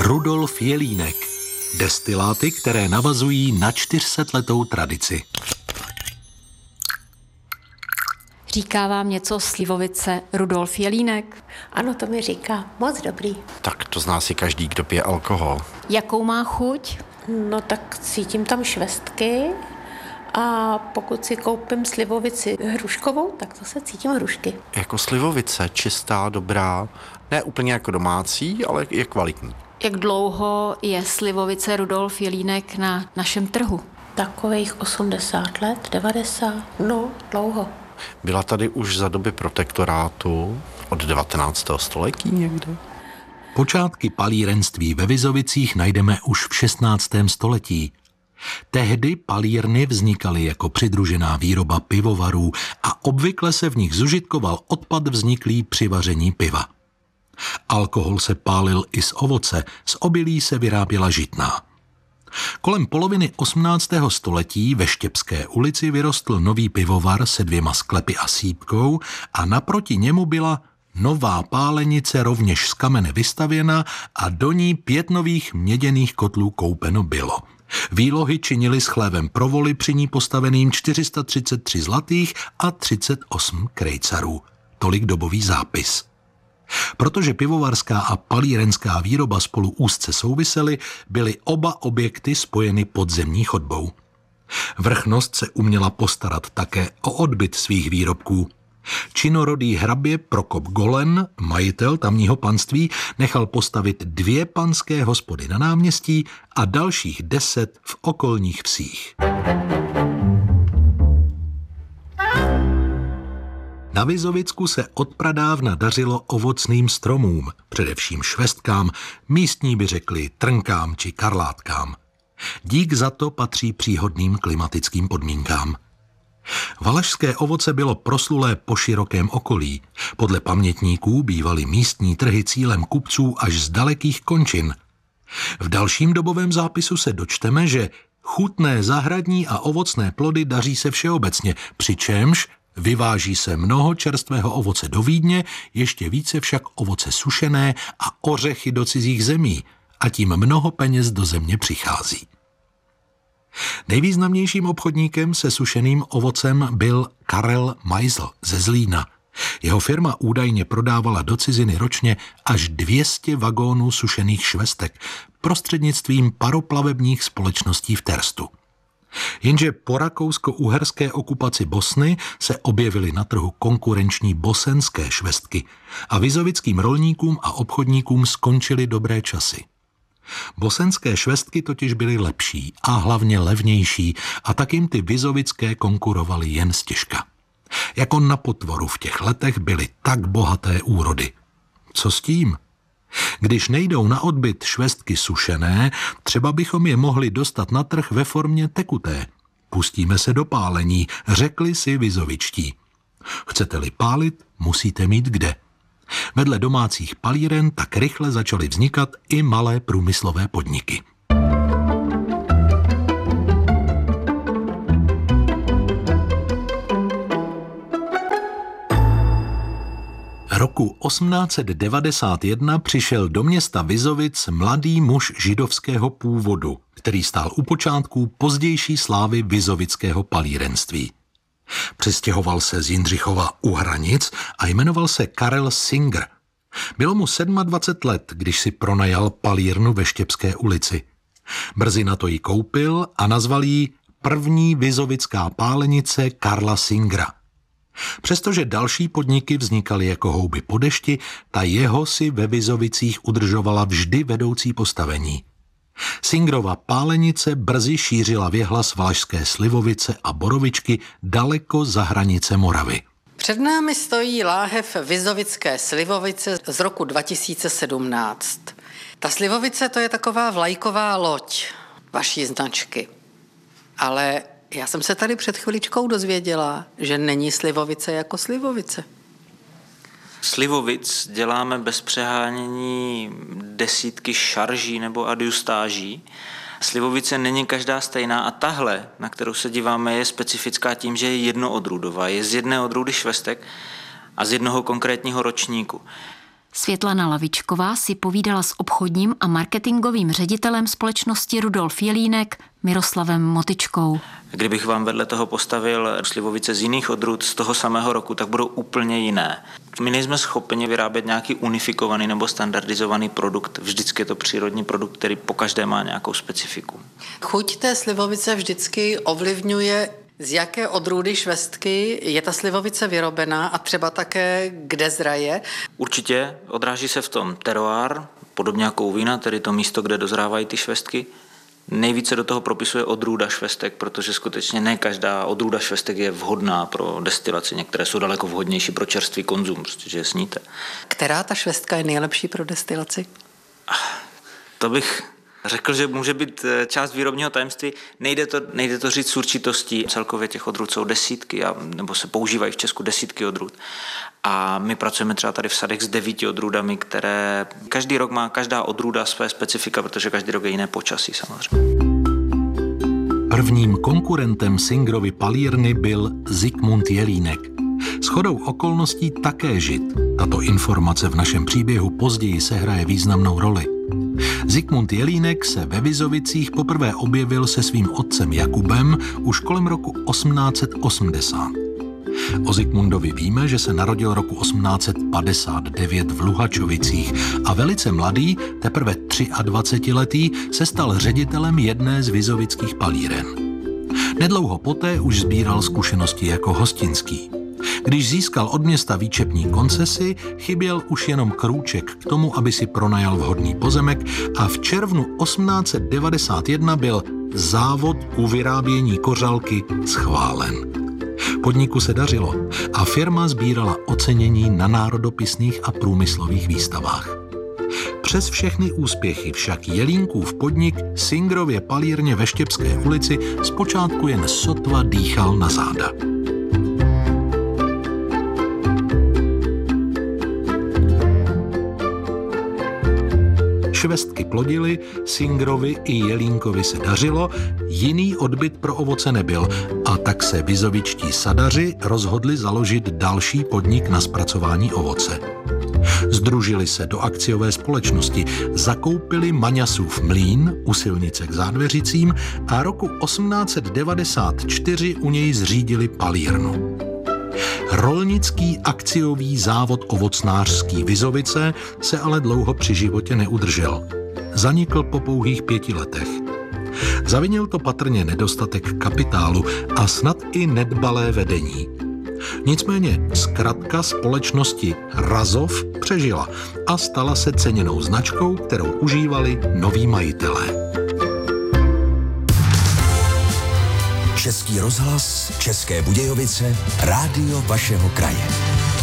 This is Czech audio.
Rudolf Jelínek. Destiláty, které navazují na 400letou tradici. Říká vám něco slivovice Rudolf Jelínek? Ano, to mi říká. Moc dobrý. Tak to zná si každý, kdo pije alkohol. Jakou má chuť? No tak cítím tam švestky a pokud si koupím slivovici hruškovou, tak zase cítím hrušky. Jako slivovice, čistá, dobrá, ne úplně jako domácí, ale je kvalitní. Jak dlouho je slivovice Rudolf Jelínek na našem trhu? Takových 80 let, 90, no dlouho. Byla tady už za doby protektorátu od 19. století někde. Počátky palírenství ve Vizovicích najdeme už v 16. století. Tehdy palírny vznikaly jako přidružená výroba pivovarů a obvykle se v nich zužitkoval odpad vzniklý při vaření piva. Alkohol se pálil i z ovoce, z obilí se vyráběla žitná. Kolem poloviny 18. století ve Štěpské ulici vyrostl nový pivovar se 2 sklepy a sýpkou a naproti němu byla nová pálenice rovněž z kamene vystavěna a do ní 5 nových měděných kotlů koupeno bylo. Výlohy činily s chlévem pro voly při ní postaveným 433 zlatých a 38 krejcarů. Tolik dobový zápis. Protože pivovarská a palírenská výroba spolu úzce souvisely, byly oba objekty spojeny podzemní chodbou. Vrchnost se uměla postarat také o odbyt svých výrobků. Činorodý hrabě Prokop Golen, majitel tamního panství, nechal postavit 2 panské hospody na náměstí a dalších 10 v okolních vsích. Na Vizovicku se odpradávna dařilo ovocným stromům, především švestkám, místní by řekli trnkám či karlátkám. Dík za to patří příhodným klimatickým podmínkám. Valašské ovoce bylo proslulé po širokém okolí. Podle pamětníků bývaly místní trhy cílem kupců až z dalekých končin. V dalším dobovém zápisu se dočteme, že chutné zahradní a ovocné plody daří se všeobecně, přičemž vyváží se mnoho čerstvého ovoce do Vídně, ještě více však ovoce sušené a ořechy do cizích zemí a tím mnoho peněz do země přichází. Nejvýznamnějším obchodníkem se sušeným ovocem byl Karel Meisl ze Zlína. Jeho firma údajně prodávala do ciziny ročně až 200 vagónů sušených švestek prostřednictvím paroplavebních společností v Terstu. Jenže po rakousko-uherské okupaci Bosny se objevily na trhu konkurenční bosenské švestky a vizovickým rolníkům a obchodníkům skončily dobré časy. Bosenské švestky totiž byly lepší a hlavně levnější a tak jim ty vizovické konkurovaly jen stěžka. Jako na potvoru v těch letech byly tak bohaté úrody. Co s tím? Když nejdou na odbyt švestky sušené, třeba bychom je mohli dostat na trh ve formě tekuté. Pustíme se do pálení, řekli si vizovičtí. Chcete-li pálit, musíte mít kde. Vedle domácích palíren tak rychle začaly vznikat i malé průmyslové podniky. Roku 1891 přišel do města Vizovic mladý muž židovského původu, který stál u počátků pozdější slávy vizovického palírenství. Přestěhoval se z Jindřichova u Hranic a jmenoval se Karel Singer. Bylo mu 27 let, když si pronajal palírnu ve Štěpské ulici. Brzy na to ji koupil a nazval ji první vizovická pálenice Karla Singera. Přestože další podniky vznikaly jako houby po dešti, ta jeho si ve Vizovicích udržovala vždy vedoucí postavení. Singerova pálenice brzy šířila věhlas valašské slivovice a borovičky daleko za hranice Moravy. Před námi stojí láhev Vizovické slivovice z roku 2017. Ta slivovice to je taková vlajková loď vaší značky. Ale já jsem se tady před chviličkou dozvěděla, že není slivovice jako slivovice. Slivovic děláme bez přehánění desítky šarží nebo adjustáží. Slivovice není každá stejná a tahle, na kterou se díváme, je specifická tím, že je jednoodrůdová. Je z jedné odrůdy švestek a z jednoho konkrétního ročníku. Světlana Lavičková si povídala s obchodním a marketingovým ředitelem společnosti Rudolf Jelínek Miroslavem Motyčkou. Kdybych vám vedle toho postavil slivovice z jiných odrůd z toho samého roku, tak budou úplně jiné. My nejsme schopni vyrábět nějaký unifikovaný nebo standardizovaný produkt. Vždycky je to přírodní produkt, který pokaždé má nějakou specifiku. Chuť té slivovice vždycky ovlivňuje, z jaké odrůdy švestky je ta slivovice vyrobená a třeba také kde zraje. Určitě odráží se v tom teroár, podobně jako u vína, tedy to místo, kde dozrávají ty švestky. Nejvíce do toho propisuje odrůda švestek, protože skutečně ne každá odrůda švestek je vhodná pro destilaci. Některé jsou daleko vhodnější pro čerstvý konzum, protože je sníte. Která ta švestka je nejlepší pro destilaci? To bych řekl, že může být část výrobního tajemství. Nejde to říct s určitostí. Celkově těch odrůd jsou desítky, nebo se používají v Česku desítky odrůd. A my pracujeme třeba tady v sadech s 9 odrůdami, které každý rok má každá odrůda své specifika, protože každý rok je jiné počasí samozřejmě. Prvním konkurentem Singrovy palírny byl Zikmund Jelínek. Shodou okolností také Žid. Tato informace v našem příběhu později sehraje významnou roli. Zikmund Jelínek se ve Vizovicích poprvé objevil se svým otcem Jakubem už kolem roku 1880. O Zikmundovi víme, že se narodil roku 1859 v Luhačovicích a velice mladý, teprve 23letý, se stal ředitelem jedné z vizovických palíren. Nedlouho poté už sbíral zkušenosti jako hostinský. Když získal od města výčepní koncesi, chyběl už jenom krůček k tomu, aby si pronajal vhodný pozemek a v červnu 1891 byl závod ku vyrábění kořalky schválen. Podniku se dařilo a firma sbírala ocenění na národopisných a průmyslových výstavách. Přes všechny úspěchy však Jelínkův podnik Singrově palírně ve Štěpské ulici zpočátku jen sotva dýchal na záda. Švestky plodily, Singrovi i Jelínkovi se dařilo, jiný odbyt pro ovoce nebyl a tak se vizovičtí sadaři rozhodli založit další podnik na zpracování ovoce. Sdružili se do akciové společnosti, zakoupili Maňasův mlýn u silnice k Zádveřicím a roku 1894 u něj zřídili palírnu. Rolnický akciový závod ovocnářský Vizovice se ale dlouho při životě neudržel. Zanikl po pouhých 5 letech. Zavinil to patrně nedostatek kapitálu a snad i nedbalé vedení. Nicméně zkratka společnosti Razov přežila a stala se ceněnou značkou, kterou užívali noví majitelé. Český rozhlas, České Budějovice, rádio vašeho kraje.